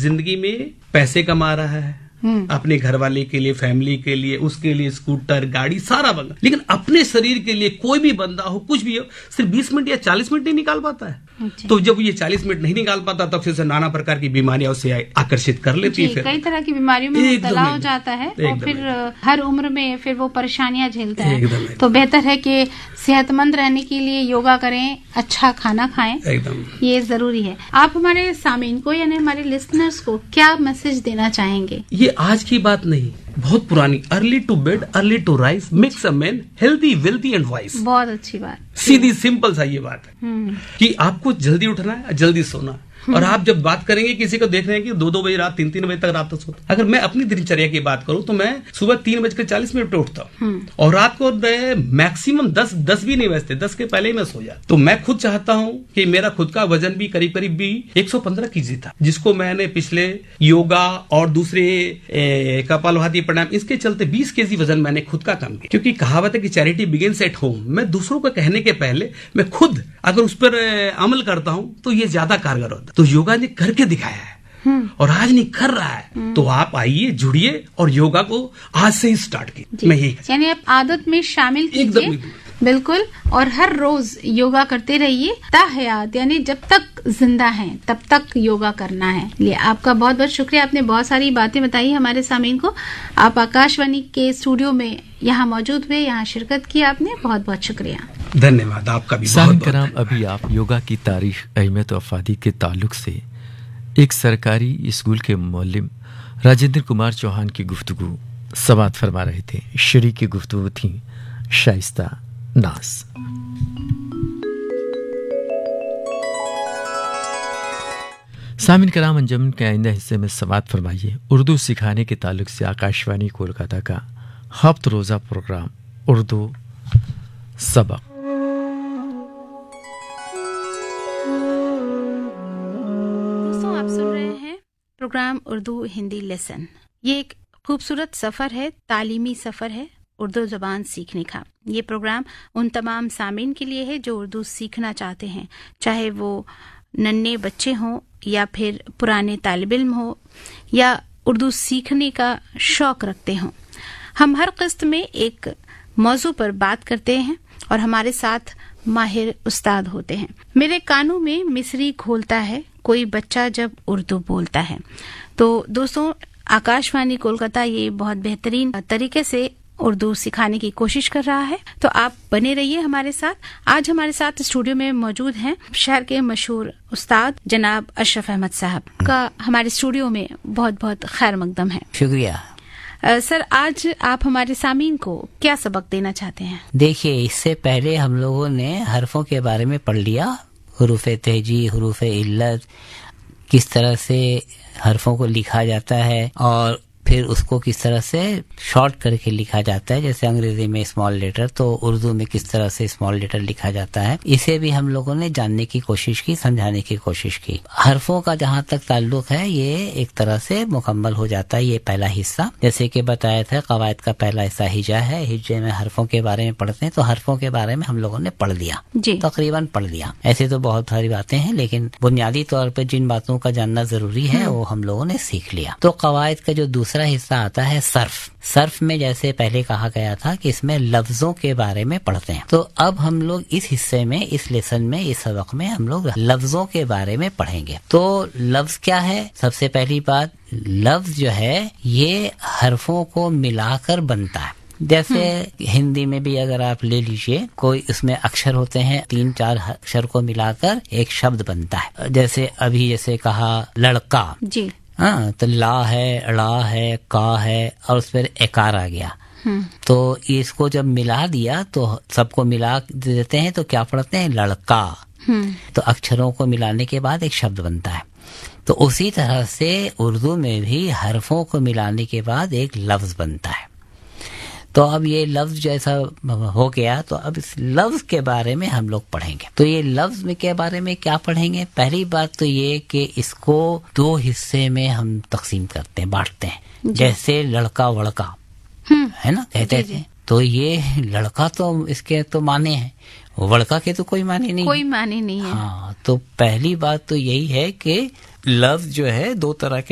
जिंदगी में पैसे कमा रहा है, अपने घर वाले के लिए, फैमिली के लिए, उसके लिए स्कूटर, गाड़ी, सारा बंदा, लेकिन अपने शरीर के लिए कोई भी बंदा हो, कुछ भी हो, सिर्फ 20 मिनट या 40 मिनट नहीं निकाल पाता है। तो जब ये 40 मिनट नहीं निकाल पाता, तब से नाना प्रकार की बीमारियां उसे आकर्षित कर लेती है, कई तरह की बीमारियों में मुब्तला हो जाता है और फिर हर उम्र में फिर वो परेशानियां झेलता है। तो बेहतर है कि सेहतमंद रहने के लिए योगा करें, अच्छा खाना खाएं, एकदम ये जरूरी है। आप हमारे सामीन को यानी हमारे लिसनर्स को क्या मैसेज देना चाहेंगे? ये आज की बात नहीं, बहुत पुरानी, early to bed early to rise makes a man healthy wealthy and wise. बहुत अच्छी बात, सीधी सिंपल सा ये बात है कि आपको जल्दी उठना है, जल्दी सोना। और आप जब बात करेंगे, किसी को देख रहे हैं कि 2-2 बजे रात, 3-3 बजे तक रात तक सोता, अगर मैं अपनी दिनचर्या की बात करूं तो मैं सुबह 3:40 पे उठता हूं और रात को मैक्सिमम 10 भी नहीं बजते, 10 के पहले ही मैं सो जाता। तो मैं खुद चाहता हूं कि मेरा खुद का वजन भी करीब करीब भी 115 kg था, जिसको मैंने पिछले योगा और दूसरे कपालभाति प्राणायाम, इसके चलते 20 kg वजन मैंने खुद का कम किया। क्योंकि कहावत है कि चैरिटी बिगिंस एट होम। मैं दूसरों को कहने के पहले मैं खुद अगर उस पर अमल करता हूं तो ये ज्यादा कारगर होता है। तो योगा ने करके दिखाया है और आज नहीं कर रहा है, तो आप आइए, जुड़िए और योगा को आज से ही स्टार्ट कीजिए। मैं यही, यानी आप आदत में शामिल कीजिए, बिल्कुल, और हर रोज योगा करते रहिए ताहयात, यानी जब तक जिंदा हैं तब तक योगा करना है। लिए आपका बहुत बहुत शुक्रिया, आपने बहुत सारी बातें बताई हमारे सामीन को। आप आकाशवाणी के स्टूडियो में यहाँ मौजूद हुए, यहाँ शिरकत की आपने, बहुत बहुत शुक्रिया। धन्यवाद आपका भी। सामीन कराम, अभी आप योगा की तारीख, अहमियत और अफादी के ताल्लुक से एक सरकारी स्कूल के मौलिम राजेंद्र कुमार चौहान की गुफ्तगू समाअत फरमा रहे थे। शरीक की गुफ्तगू थी शाइस्ता नाज। सामीन कराम, अंजुमन के आइंदा हिस्से में समाअत फरमाइए उर्दू सिखाने के ताल्लुक से आकाशवाणी कोलकाता का हफ्त रोज़ा प्रोग्राम उर्दू सबक। दोस्तों, आप सुन रहे हैं प्रोग्राम उर्दू हिंदी लेसन। ये एक खूबसूरत सफ़र है, तालीमी सफ़र है उर्दू ज़बान सीखने का। ये प्रोग्राम उन तमाम सामीन के लिए है जो उर्दू सीखना चाहते हैं, चाहे वो नन्हे बच्चे हों या फिर पुराने तालिब इल्म हो या उर्दू सीखने का शौक रखते हों। हम हर किस्त में एक मौजू पर बात करते हैं और हमारे साथ माहिर उस्ताद होते हैं। मेरे कानों में मिसरी घोलता है कोई बच्चा जब उर्दू बोलता है। तो दोस्तों, आकाशवाणी कोलकाता ये बहुत बेहतरीन तरीके से उर्दू सिखाने की कोशिश कर रहा है, तो आप बने रहिए हमारे साथ। आज हमारे साथ स्टूडियो में मौजूद हैं शहर के मशहूर उस्ताद जनाब अशरफ अहमद साहब का हमारे स्टूडियो में बहुत बहुत खैर मकदम है। शुक्रिया सर, आज आप हमारे सामीन को क्या सबक देना चाहते हैं? देखिए, इससे पहले हम लोगों ने हरफों के बारे में पढ़ लिया, हुरूफ तेजी, हुरूफ इल्लत, किस तरह से हरफों को लिखा जाता है और फिर उसको किस तरह से शॉर्ट करके लिखा जाता है। जैसे अंग्रेजी में स्मॉल लेटर, तो उर्दू में किस तरह से स्मॉल लेटर लिखा जाता है, इसे भी हम लोगों ने जानने की कोशिश की, समझाने की कोशिश की। हरफों का जहाँ तक ताल्लुक है, ये एक तरह से मुकम्मल हो जाता है ये पहला हिस्सा। जैसे कि बताया था, कवायद का पहला हिस्सा हिजा है। हिजे में हरफों के बारे में पढ़ते हैं, तो हरफों के बारे में हम लोगों ने पढ़ लिया, तकरीबन पढ़ लिया। ऐसे तो बहुत सारी बातें हैं, लेकिन बुनियादी तौर पर जिन बातों का जानना जरूरी है वो हम लोगों ने सीख लिया। तो कवायद का जो दूसरा हिस्सा आता है सर्फ। सर्फ में जैसे पहले कहा गया था कि इसमें लफ्जों के बारे में पढ़ते हैं, तो अब हम लोग इस हिस्से में, इस लेसन में, इस सबक में हम लोग लफ्जों के बारे में पढ़ेंगे। तो लफ्ज क्या है? सबसे पहली बात, लफ्ज जो है ये हरफों को मिलाकर बनता है। जैसे हिंदी में भी अगर आप ले लीजिए, कोई उसमें अक्षर होते हैं, 3-4 अक्षर को मिलाकर एक शब्द बनता है। जैसे अभी जैसे कहा लड़का जी, हाँ, तो ला है, अड़ा है, का है और उस पर एकार आ गया। तो इसको जब मिला दिया तो सबको मिला देते हैं, तो क्या पढ़ते हैं? लड़का। तो अक्षरों को मिलाने के बाद एक शब्द बनता है। तो उसी तरह से उर्दू में भी हरफों को मिलाने के बाद एक लफ्ज बनता है। तो अब ये लफ्ज जैसा हो गया, तो अब इस लफ्ज के बारे में हम लोग पढ़ेंगे। तो ये लफ्ज में के बारे में क्या पढ़ेंगे? पहली बात तो ये कि इसको 2 हिस्से में हम तकसीम करते हैं, बांटते हैं। जैसे लड़का वड़का है ना, कहते थे, तो ये लड़का तो इसके तो माने हैं, वड़का के तो कोई माने नहीं, कोई माने नहीं है। हाँ, तो पहली बात तो यही है कि लफ्ज जो है 2 तरह के